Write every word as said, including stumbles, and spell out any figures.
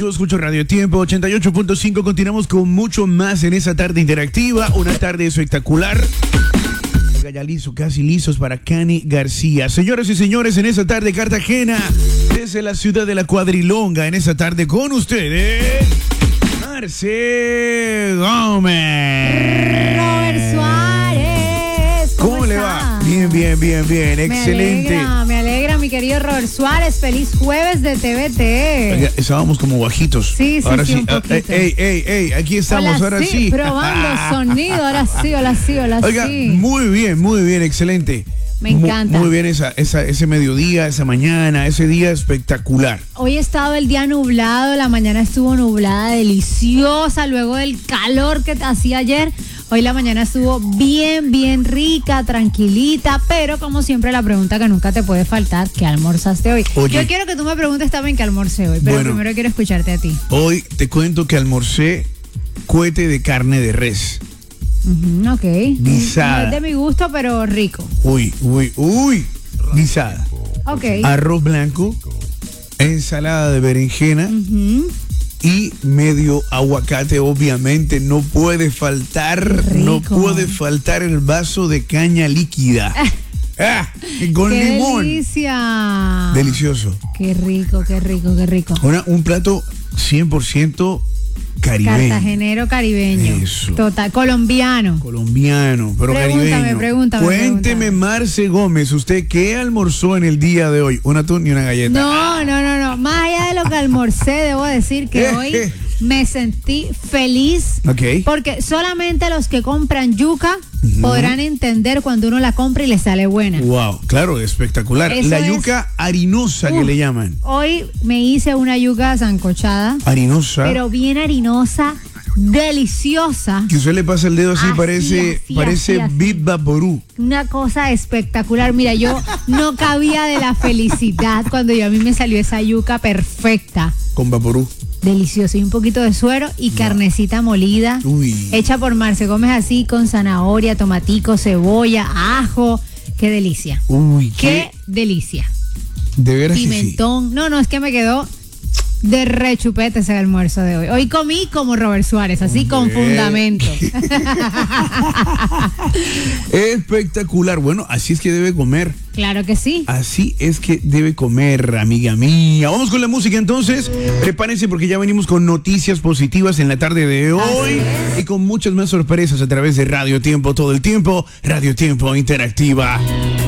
Yo escucho Radio Tiempo ochenta y ocho punto cinco. Continuamos con mucho más en esa tarde interactiva. Una tarde espectacular. Ya listo, casi listos para Cani García. Señoras y señores, en esa tarde Cartagena, desde la ciudad de la Cuadrilonga, en esa tarde con ustedes, Marce Gómez. Robert Suárez. ¿Cómo, ¿Cómo le va? Bien, bien, bien, bien. Excelente. Me alegra, me alegra, mi querido Robert Suárez. Feliz jueves de T V T. Oiga, estábamos como bajitos. Sí, sí, ahora sí, sí. un poquito. Ey, ey, ey, aquí estamos, Hola, ahora sí. sí. Probando sonido, ahora sí, hola sí, hola Oiga, sí. muy bien, muy bien, excelente. Me encanta. Muy, muy bien esa, esa, ese mediodía, esa mañana, ese día espectacular. Hoy ha estado el día nublado, la mañana estuvo nublada, deliciosa, luego del calor que hacía ayer. Hoy la mañana estuvo bien, bien rica, tranquilita, pero como siempre la pregunta que nunca te puede faltar, ¿qué almorzaste hoy? Oye, yo quiero que tú me preguntes también qué almorcé hoy, pero bueno, primero quiero escucharte a ti. Hoy te cuento que almorcé cohete de carne de res. Uh-huh, ok. Guisada. No es de mi gusto, pero rico. Uy, uy, uy. Guisada. Ok. Arroz blanco, ensalada de berenjena. Uh-huh. Y medio aguacate, obviamente, no puede faltar, no puede faltar el vaso de caña líquida. Ah, con ¡Qué limón. delicia! Delicioso. Qué rico, qué rico, qué rico. Una, un plato cien por ciento caribeño. Cartagenero caribeño. Eso. Total, colombiano. Colombiano, pero Pregúntame, caribeño. pregúntame, Cuénteme, pregúntame. Marce Gómez, ¿usted qué almorzó en el día de hoy? ¿Un atún y una galleta? No, no, no, no. Más allá de lo que almorcé, debo decir que hoy me sentí feliz. Ok. Porque solamente los que compran yuca uh-huh. podrán entender cuando uno la compra y le sale buena. Wow, claro, espectacular. Eso la es, yuca harinosa uh, que le llaman. Hoy me hice una yuca sancochada. Harinosa. Pero bien harinosa, deliciosa. Que usted le pasa el dedo así, así parece, así, parece así, Big Vaporú. Una cosa espectacular. Mira, yo no cabía de la felicidad cuando yo, a mí me salió esa yuca perfecta. Con Vaporú. Delicioso. Y un poquito de suero y no. carnecita molida. Uy. Hecha por Marce Gómez así, con zanahoria, tomatico, cebolla, ajo. Qué delicia. Uy, qué, qué delicia. De veras. Pimentón. Sí. No, no, es que me quedó de rechupete ese almuerzo de hoy. Hoy comí como Robert Suárez, así Hombre. con fundamento. Espectacular. Bueno, así es que debe comer. Claro que sí. Así es que debe comer, amiga mía. Vamos con la música entonces. Prepárense porque ya venimos con noticias positivas en la tarde de hoy y con muchas más sorpresas a través de Radio Tiempo todo el tiempo. Radio Tiempo Interactiva.